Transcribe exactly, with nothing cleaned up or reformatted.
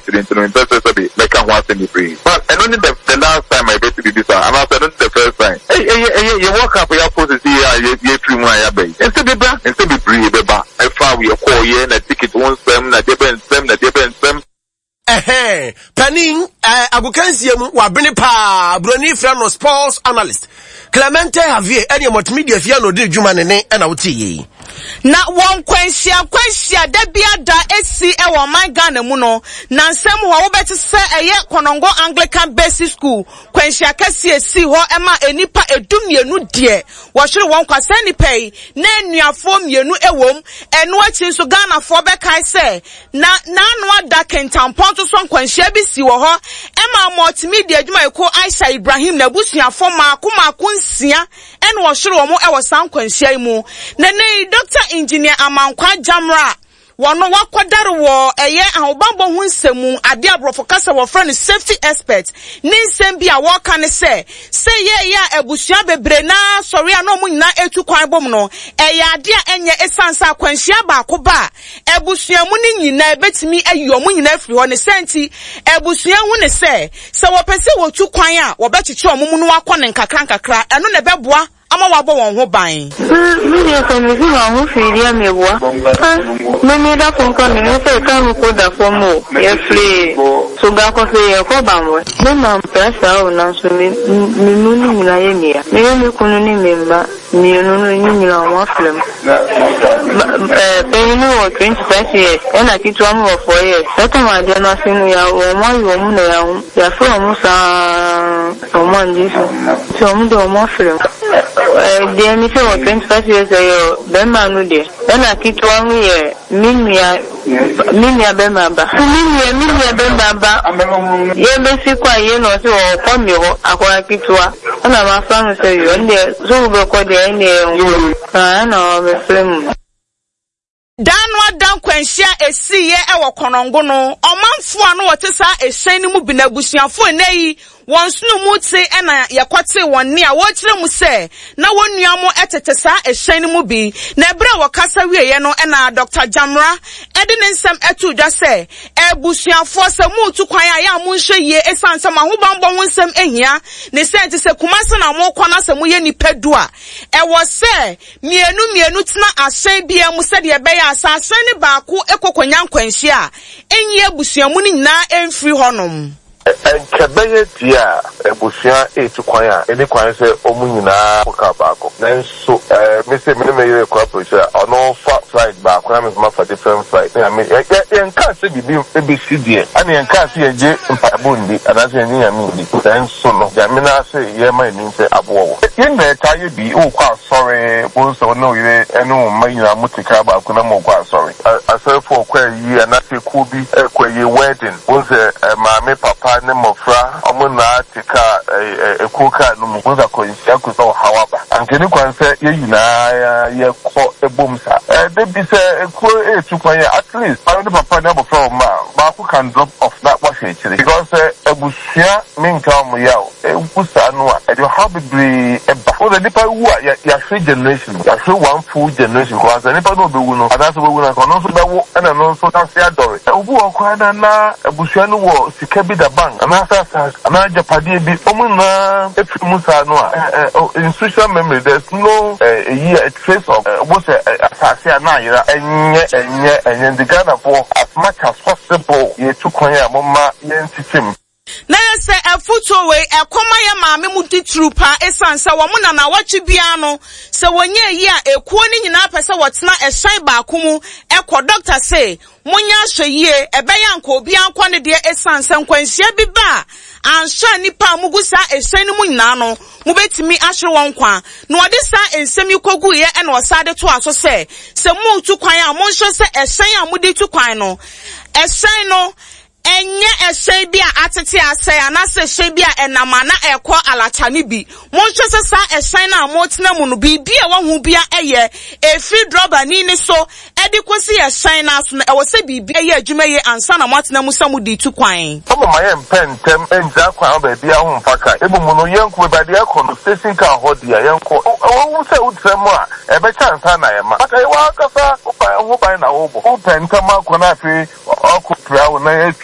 accident to investors be make a once in the free. But and only the, the last time I bet to be this and I said the first time. Hey, hey, hey, you walk up your post to see you you free my bay. Instead be back, instead be free be back. I found we call you and a ticket one sem na deben sem na deben sem. Eh, Panin, uh, Agukansium, Wabini Pa, Bruni Frano sports analyst. Clemente Javier, any multimedia fiano de Jumanene and Auti. Na one question, question, Debia da S C Ewa my Ghana Muno, Nansem who better say a ye Konongo Anglican Basic School, question Cassia see ho Emma enipa edum yenu dear. What should one kwaseni pay? Nen ya form yenu ewom, and watching so Ghana for back I say. Na na no da can tampon to some question be see ho Emma multimedia Juma ko Aisha Ibrahim Nabusia for Makuma Kunsia, and what should one more ever sound question mu. Nene Doctor Engineer Amankwa Jamra Wano wakwadaro wo eye ahobambo hu nsemu ade abrofo kasa wo friend safety expert ni nsem bia wo ka ne se se ye ya abusua bebre na sori ano mu nyina etu kwan bom no eye ade a enye esansa kwanhia ba ko ba abusua mu ni nyina ebetimi ayo mu nyina afiri ho ne senti abusua hu ne se se wo pese wo tu kwan a wo bechiche omumu no akọ ne nkakra nkakra eno ne beboa ama wabo won ho ban mi ye ko mi ma ho firia mewa me me da kon kon ni se ka mu ko da fo mo ye free so ga ko se ye ko ban we me ma pressa o na so mi mi mu ni na ye ni ya me me kunu ni memba ni no no ni ni na wa film eh pe ni o twenty-five years ena ki to am o four years e to ma de na sinu ya o mo yo mu na ya ya fo mu sa o mo ndi so mu do mo film the me say twenty-five years ago ben manu de ben akitwa hu ye minia minia ben baba minia minia ben baba ye be si kwa ye no se o kwa mi ho akwa akitwa na ma fa no say yo nde so be ko de ne ah na be film Danwa dan kwanhia esi ye ewo konongo no omanfo ano wote sa ehyan ni mu binabusuafo eneyi wonsunu mu te ena yakwate wonni a wo kire mu se na wonnua mo etete sa ehyan ni mu bi na ebre wo kasa wieye no ena Doctor Jamra edi ne nsem etu dwa se ebusuafo se mu tu kwan a ya mu nhwe ye esanse ma ho bambo ho nsem ehia ne se enti se kumase na mo kwana se mu ye nipedu a ewo se mienu mienu tena ahyan bia mu se de ebe ya asase ni baako ekokonya nkwanhia enyi ebusuamu ni nyina emfiri honom Enkebeye dia ebusua etu kwan a eni kwan se omu nyina koka baako nanso eh me se me me yere kwa pressure ono fa side baako na me ma fa different side na me en ka se bibi ebi sidie ani en ka se yeje mpabo ndi ana se ni ya mi ndi nanso no ya me na se ye ma ni se abowo ye na ta ye bi o kwa sorry bo so no yere enu ma nyina mutika baako na mo kwa sorry asefo kwa yi ana se ku bi kwa yi wedding bo se ma me papa ne mofra omuna tika ekuka no muza ko isia ku so hawaba ankeni kwanse ye yina ye ko ebomsa eh de bi se eku etu kwan at least pa ne papa ne mofra ma ba ku can drop off that wash actually because ebusia minka mo yawo ebusa no a e how be eba for the nipa wu a ya three generation ya three one full generation ko asa nipa no be wu no ada so be wu na ko no so be wu na no so ta se adore obu okwa na na ebusia no wo sika bi da bank anasa ana japade bi omuna efi musa no a in social memory there's no a year a trace of what asase ana yira enye enye enye the Ghana for as much as possible ye tu kwanya mama ye ntitim na se afuto we ekoma ye maame mu titrupa esansa wo mu na na wachi bia no se wonye yi a ekuo ni nyina pese wotena ehyan baako mu ekọ doctor say munya hweye ebeya nko obi anko ne de esansa nkwanhia bi ba ansha nipa mugusa ehyan mu nyina no mubetimi ahwe won kwa no ode sa ensem ikogu ye ena osade to aso se se mu tu kwan a mo nhwe se ehyan a mudi tu kwan no ehyan no enye ehye bia atete ase anase hye bia enama na ekọ alachani bi monhwe sesa ehye na amotena mu no bi bia wahu bia eye efi droba ni ni so edi kosi ehye na so e wose bi bia ye adwuma ye ansa na motena mu samu di tu kwan omo ma ye mpentem enja kwan ba bia ho mfaka ebu mu no yenko ba bia ko no station ka ho dia yenko wo se utrem a e be chansa na ye ma aka wa kasa wo ba ho ba na wo bo pentem akọ na afi akọ prawo na